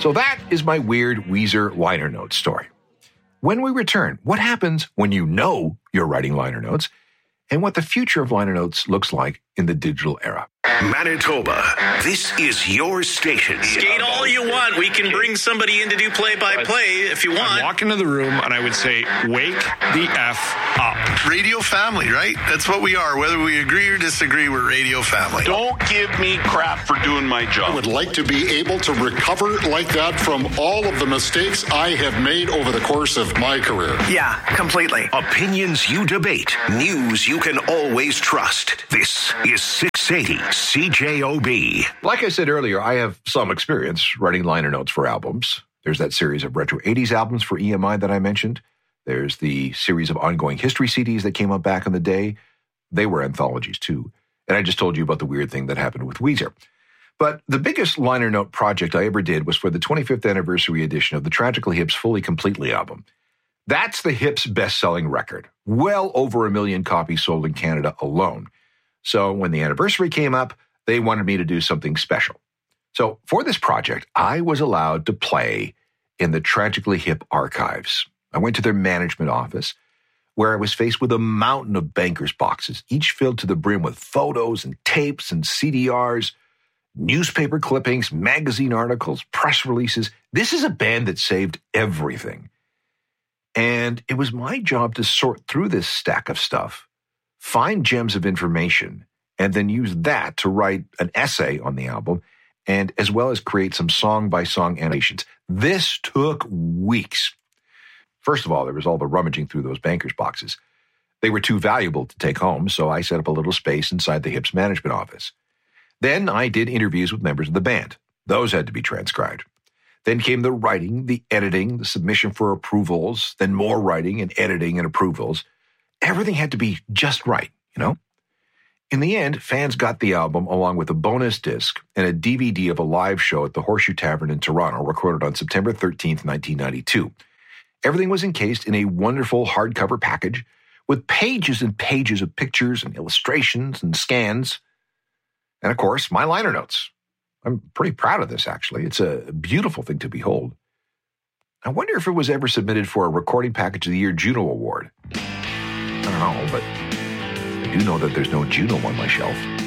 So that is my weird Weezer liner notes story. When we return, what happens when you know you're writing liner notes and what the future of liner notes looks like in the digital era. Manitoba, this is your station. Skate all you want. We can bring somebody in to do play-by-play if you want. I'd walk into the room and I would say, wake the F up. Radio family, right? That's what we are. Whether we agree or disagree, we're radio family. Don't give me crap for doing my job. I would like to be able to recover like that from all of the mistakes I have made over the course of my career. Yeah, completely. Opinions you debate. News you can always trust. This is 680 CJOB. Like I said earlier, I have some experience writing liner notes for albums. There's that series of retro 80s albums for EMI that I mentioned. There's the series of ongoing history CDs that came up back in the day. They were anthologies too. And I just told you about the weird thing that happened with Weezer. But the biggest liner note project I ever did was for the 25th anniversary edition of the Tragically Hip's Fully Completely album. That's the Hip's best-selling record. Well over 1 million copies sold in Canada alone. So when the anniversary came up, they wanted me to do something special. So for this project, I was allowed to play in the Tragically Hip archives. I went to their management office, where I was faced with a mountain of bankers' boxes, each filled to the brim with photos and tapes and CDRs, newspaper clippings, magazine articles, press releases. This is a band that saved everything. And it was my job to sort through this stack of stuff, find gems of information, and then use that to write an essay on the album, and as well as create some song-by-song animations. This took weeks. First of all, there was all the rummaging through those bankers' boxes. They were too valuable to take home, so I set up a little space inside the Hip's management office. Then I did interviews with members of the band. Those had to be transcribed. Then came the writing, the editing, the submission for approvals, then more writing and editing and approvals. Everything had to be just right, you know? In the end, fans got the album along with a bonus disc and a DVD of a live show at the Horseshoe Tavern in Toronto, recorded on September 13th, 1992. Everything was encased in a wonderful hardcover package with pages and pages of pictures and illustrations and scans. And of course, my liner notes. I'm pretty proud of this, actually. It's a beautiful thing to behold. I wonder if it was ever submitted for a Recording Package of the Year Juno Award. I don't know, but I do know that there's no Juno on my shelf.